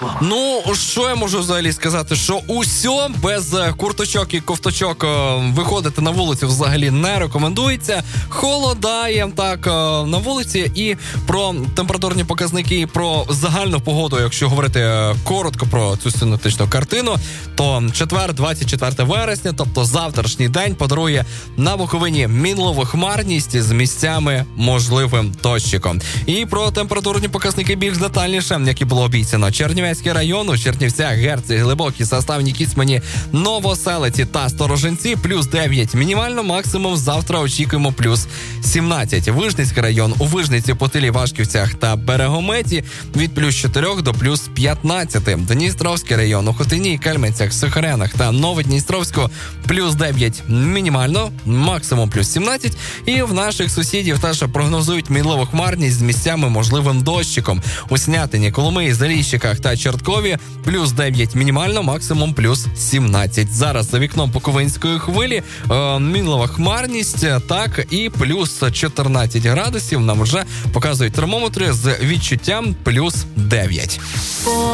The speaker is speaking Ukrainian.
Ну, що я можу взагалі сказати, що усьо без курточок і ковточок виходити на вулицю взагалі не рекомендується. Холодає так на вулиці, і про температурні показники, і про загальну погоду, якщо говорити коротко про цю синоптичну картину, то четвер, 24 вересня, тобто завтрашній день, подарує на Буковині мінлову хмарність з місцями можливим дощиком. І про температурні показники більш детальніше, як і було обіцяно. Чернівецький район, у Чернівцях, Герці, Глибокі, Заставні, Кіцмані, Новоселиці та Сторожинці плюс 9. Мінімально, максимум завтра очікуємо плюс 17. Вижницький район, у Вижниці, Путилі, Вашківцях та Берегометі від плюс 4 до плюс 15. Дністровський район, у Хотині, Кельменцях, Сухаренах та Новодністровську плюс 9 мінімально, максимум плюс 17. І в наших сусідів теж прогнозують мінливу хмарність з місцями можливим дощиком. У Снятині, Коломиї, Заліщиках та Чорткові плюс 9 мінімально, максимум плюс 17. Зараз за вікном Буковинської хвилі мінлива хмарність, так, і плюс 14 градусів нам вже показують термометри з відчуттям плюс 9.